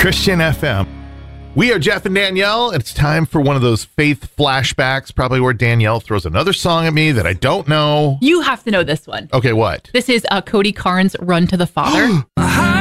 Christian FM. We are Jeff and Danielle, and it's time for one of those faith flashbacks, probably where Danielle throws another song at me that I don't know. You have to know this one. Okay, what? This is Cody Carnes' Run to the Father.